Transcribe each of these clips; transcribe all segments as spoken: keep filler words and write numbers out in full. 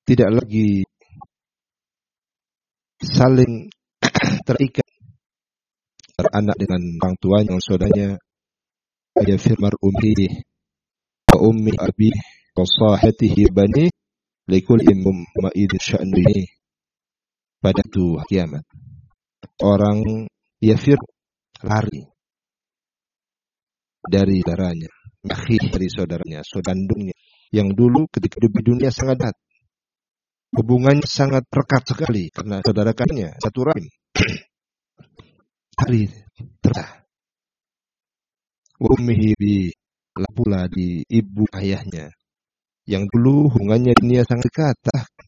tidak lagi saling terikat anak dengan orang tuanya, saudaranya. Ya firmar ummi wa ummi abi wa sahatihi bani likul imum ma'id sya'ni. Pada itu kiamat orang yafir lari dari saudaranya, akhi dari saudaranya, saudandungnya yang dulu ketika di dunia sangat dekat. Hubungannya sangat rekat sekali karena saudara kandungnya satu rahim. Hari terah. Ummihi bi pula di ibu ayahnya yang dulu hubungannya dunia sangat dekat.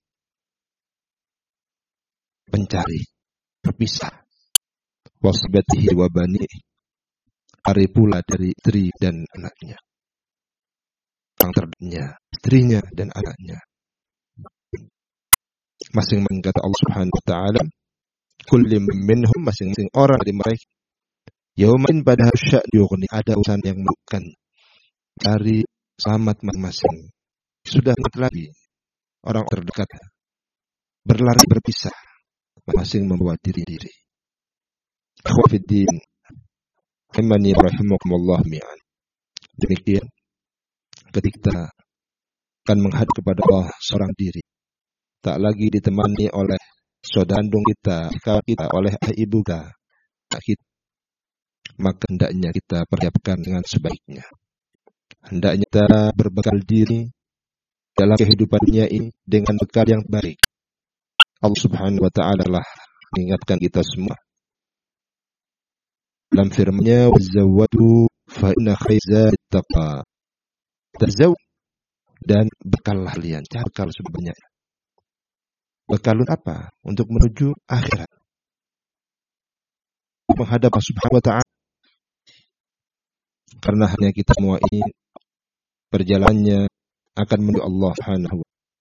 Mencari terpisah. Wasbatihi wa bani. Hari pula dari istri dan anaknya. Yang terdekatnya, istrinya dan anaknya. Masing-masing kata Allah Subhanahu wa taala, kulli minhum, masing-masing orang dari mereka yaumain pada sya' yughni, ada urusan yang bukan dari selamat masing-masing. Sudah lagi orang terdekat berlari berpisah, masing membawa diri-diri. Akhwafiddin, imani rahimakumullah mi'an. Demikian ketika akan menghadap kepada Allah seorang diri, tak lagi ditemani oleh saudara kandung kita, kakak kita, oleh ibu kita, kita, maka hendaknya kita persiapkan dengan sebaiknya. Hendaknya kita berbekal diri dalam kehidupan dunia ini dengan bekal yang baik. Allah Subhanahu wa taala lah mengingatkan kita semua dalam firman-Nya, wazawwadu fa inna khayra taqwa. Tazawwad dan bekallah kalian, cari bekal sebanyak. Bekalun apa? Untuk menuju akhirat. Menghadap Allah Subhanahu wa taala. Karena hanya kita semua ini perjalanannya akan menuju Allah Subhanahu wa taala.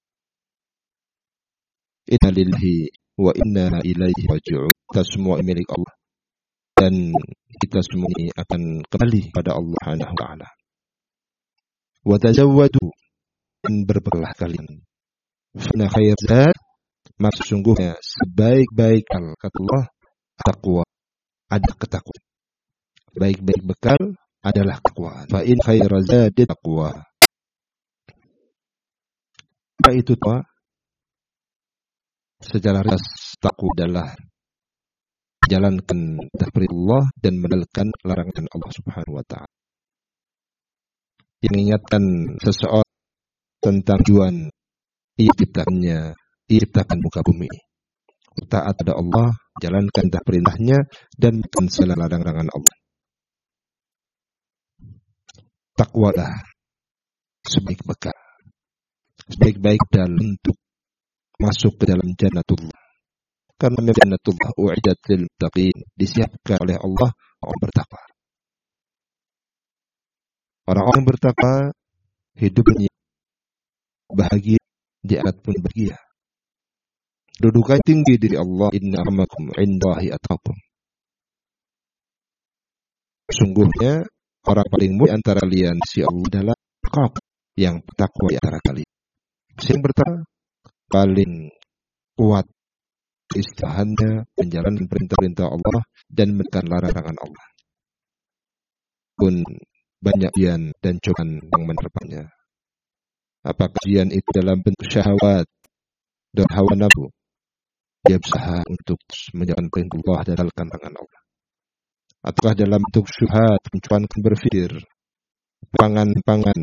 Inna lillahi wa inna ilaihi raji'un. Kita semua milik Allah dan kita semua ini akan kembali pada Allah Subhanahu wa taala. Wa tazawwadu, dan berbekallah kalian. Fa inna khairaz zad, maka sesungguhnya sebaik-baik al, kata Allah, taqwa, ada ketakwaan. Baik-baik bekal adalah taqwa. Fa in khairaz zad taqwa. Apa itu taqwa? Secara ringkas, taqwa adalah jalankan perintah Allah dan meninggalkan larangan Allah Subhanahu wa taala. Yang mengingatkan seseorang tentang tujuan ia ciptakannya, ia ciptakan muka bumi. Taat pada Allah, jalankan perintahnya dan menaikkan segala larangan Allah. Takwalah sebaik bekal, sebaik-baik dalam untuk masuk ke dalam jannatullah. Karena jannatullah u'iddat lil muttaqin, disiapkan oleh Allah orang bertakwa. Orang-orang bertakwa hidupnya bahagia, di akhirat pun bahagia. Kedudukan tinggi dari Allah, inna akramakum indallahi atqakum. Sungguhnya orang paling mulia antara kalian si Allah adalah atqakum, yang bertakwa di antara kalian. Yang bertakwa paling kuat istihadannya menjalankan perintah-perintah Allah dan menegakkan larangan Allah. Pun banyak ujian dan cobaan yang menerpanya. Apakah ujian itu dalam bentuk syahwat dan hawa nafsu? Dia berusaha untuk menjalankan perintah Allah dan menjalankan larangan Allah. Ataukah dalam bentuk syubhat, mencuankan berpikir, pangan-pangan